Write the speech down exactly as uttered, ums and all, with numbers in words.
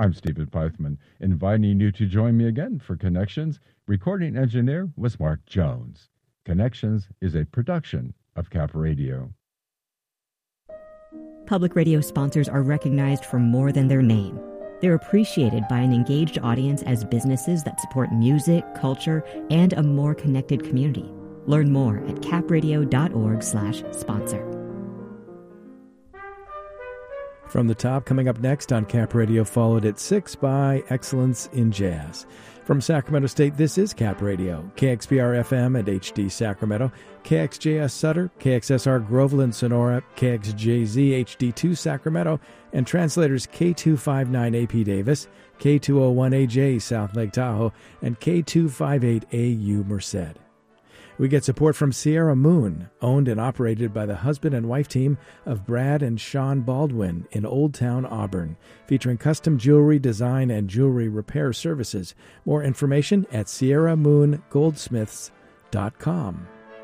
I'm Stephen Pythman, inviting you to join me again for Connections. Recording engineer was Mark Jones. Connections is a production of Cap Radio. Public radio sponsors are recognized for more than their name. They're appreciated by an engaged audience as businesses that support music, culture, and a more connected community. Learn more at capradio.org slash sponsor. From the Top, coming up next on Cap Radio, followed at six by Excellence in Jazz. From Sacramento State, this is Cap Radio, K X B R F M at H D Sacramento, K X J S Sutter, K X S R Groveland Sonora, K X J Z H D two Sacramento, and translators K two fifty-nine A P Davis, K two oh one A J South Lake Tahoe, and K two fifty-eight A U Merced. We get support from Sierra Moon, owned and operated by the husband and wife team of Brad and Sean Baldwin in Old Town, Auburn, featuring custom jewelry design and jewelry repair services. More information at sierra moon goldsmiths dot com.